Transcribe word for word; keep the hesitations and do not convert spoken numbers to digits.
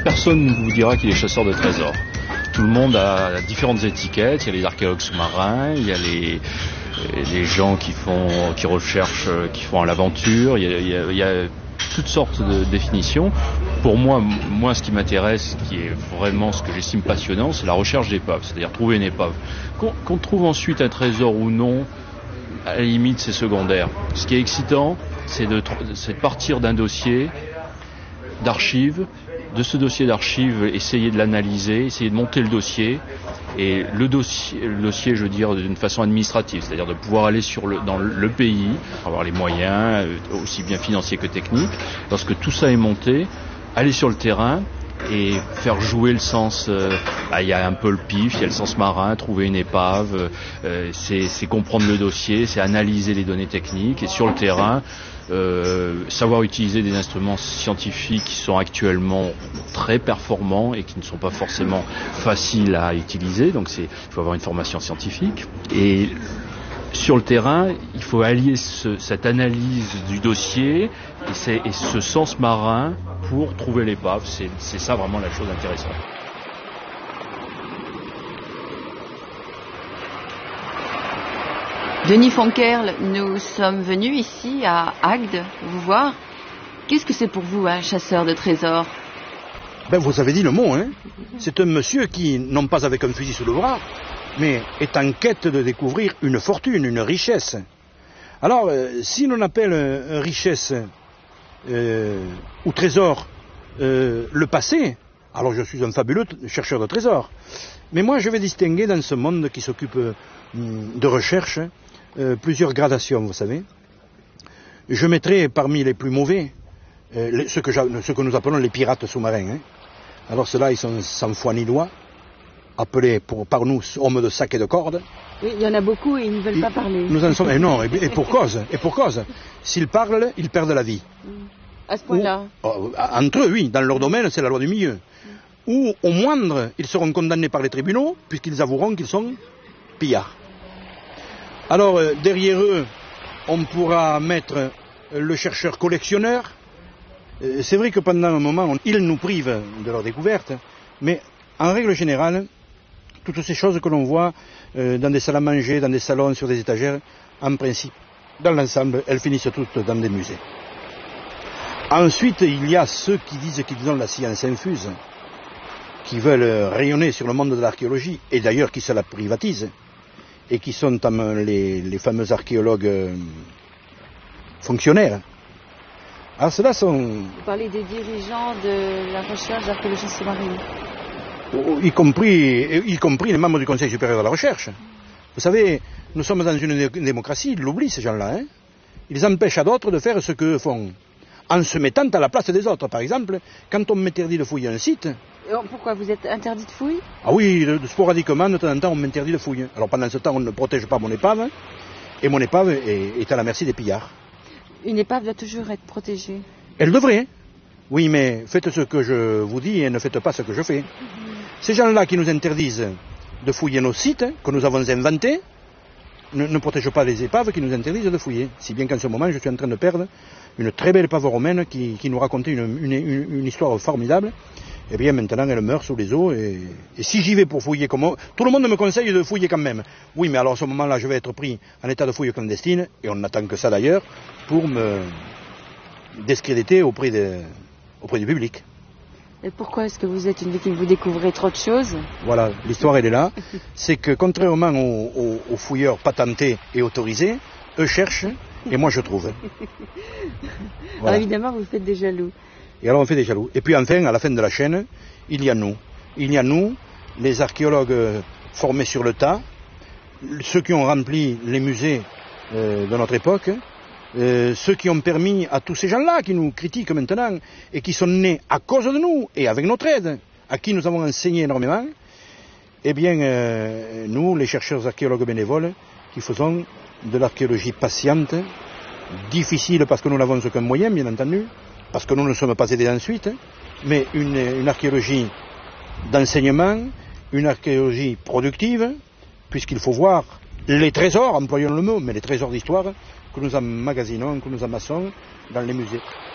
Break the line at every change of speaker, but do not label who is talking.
personne ne vous dira qu'il est chasseur de trésors. Tout le monde a différentes étiquettes. Il y a les archéologues sous-marins, il y a les, les gens qui font, qui recherchent, qui font à l'aventure. Il y a, il y a, il y a toutes sortes de définitions. Pour moi, moi, ce qui m'intéresse, ce qui est vraiment ce que j'estime passionnant, c'est la recherche d'épaves, c'est-à-dire trouver une épave. Qu'on, qu'on trouve ensuite un trésor ou non, à la limite, c'est secondaire. Ce qui est excitant, c'est de, c'est de partir d'un dossier d'archives, de ce dossier d'archives, essayer de l'analyser, essayer de monter le dossier, et le dossier, le dossier, je veux dire, d'une façon administrative, c'est-à-dire de pouvoir aller sur le, dans le pays, avoir les moyens, aussi bien financiers que techniques. Lorsque tout ça est monté, aller sur le terrain et faire jouer le sens. Euh, bah, il y a un peu le pif, il y a le sens marin, trouver une épave, euh, c'est, c'est comprendre le dossier, c'est analyser les données techniques, et sur le terrain, Euh, savoir utiliser des instruments scientifiques qui sont actuellement très performants et qui ne sont pas forcément faciles à utiliser. Donc c'est, il faut avoir une formation scientifique. Et sur le terrain, il faut allier ce, cette analyse du dossier et, c'est, et ce sens marin pour trouver l'épave. C'est, c'est ça vraiment la chose intéressante.
Denis Fonkerle, nous sommes venus ici à Agde vous voir. Qu'est-ce que c'est pour vous, un chasseur de trésors?
Ben, vous avez dit le mot, hein. C'est un monsieur qui, non pas avec un fusil sous le bras, mais est en quête de découvrir une fortune, une richesse. Alors, euh, si l'on appelle euh, richesse euh, ou trésor euh, le passé, alors je suis un fabuleux chercheur de trésors. Mais moi, je vais distinguer dans ce monde qui s'occupe euh, de recherche euh, plusieurs gradations, vous savez. Je mettrai parmi les plus mauvais euh, les, ceux, que ceux que nous appelons les pirates sous-marins. Hein. Alors ceux-là, ils sont sans foi ni loi, appelés pour, par nous hommes de sac et de corde.
Oui, il y en a beaucoup et ils ne veulent et, pas parler.
Nous en sommes, et non, et, et pour cause, et pour cause. S'ils parlent, ils perdent la vie.
À ce point-là.
Ou, entre eux, oui, dans leur domaine, c'est la loi du milieu. Mm. Ou, au moindre, ils seront condamnés par les tribunaux, puisqu'ils avoueront qu'ils sont pillards. Alors, euh, derrière eux, on pourra mettre euh, le chercheur collectionneur. Euh, c'est vrai que pendant un moment, on, ils nous privent de leur découverte, mais en règle générale, toutes ces choses que l'on voit euh, dans des salles à manger, dans des salons, sur des étagères, en principe, dans l'ensemble, elles finissent toutes dans des musées. Ensuite, il y a ceux qui disent qu'ils ont la science infuse, qui veulent rayonner sur le monde de l'archéologie, et d'ailleurs qui se la privatisent, et qui sont les, les fameux archéologues euh, fonctionnaires. Alors ceux-là sont...
Vous parlez des dirigeants de la recherche d'archéologie sous-marine.
Y compris, y compris les membres du Conseil supérieur de la recherche. Vous savez, nous sommes dans une démocratie, ils l'oublient ces gens-là. Hein. Ils empêchent à d'autres de faire ce qu'eux font, en se mettant à la place des autres. Par exemple, quand on m'interdit de fouiller un site...
Pourquoi vous êtes interdit de fouille?
Ah oui, de, de sporadiquement, de temps en temps, on m'interdit de fouiller. Alors pendant ce temps, on ne protège pas mon épave, et mon épave est, est à la merci des pillards.
Une épave doit toujours être protégée.
Elle devrait. Oui, mais faites ce que je vous dis et ne faites pas ce que je fais. Mmh. Ces gens-là qui nous interdisent de fouiller nos sites, que nous avons inventés, ne, ne protègent pas les épaves qui nous interdisent de fouiller. Si bien qu'en ce moment, je suis en train de perdre une très belle épave romaine qui, qui nous racontait une, une, une, une histoire formidable. Eh bien, maintenant, elle meurt sous les eaux. Et, et si j'y vais pour fouiller, comme tout le monde me conseille de fouiller quand même. Oui, mais alors à ce moment-là, je vais être pris en état de fouille clandestine, et on n'attend que ça d'ailleurs, pour me discréditer auprès, de, auprès du public.
Et pourquoi est-ce que vous êtes une victime? Vous découvrez trop de choses? Voilà,
l'histoire, elle est là. C'est que, contrairement aux, aux, aux fouilleurs patentés et autorisés, eux cherchent, et moi je trouve.
Voilà. Alors évidemment, vous faites des jaloux.
Et alors on fait des jaloux. Et puis enfin, à la fin de la chaîne, il y a nous. Il y a nous, les archéologues formés sur le tas, ceux qui ont rempli les musées euh, de notre époque, euh, ceux qui ont permis à tous ces gens-là qui nous critiquent maintenant et qui sont nés à cause de nous et avec notre aide, à qui nous avons enseigné énormément, eh bien, euh, nous, les chercheurs archéologues bénévoles, qui faisons de l'archéologie patiente, difficile parce que nous n'avons aucun moyen, bien entendu, parce que nous ne sommes pas aidés ensuite, mais une, une archéologie d'enseignement, une archéologie productive, puisqu'il faut voir les trésors, employons le mot, mais les trésors d'histoire que nous emmagasinons, que nous amassons dans les musées.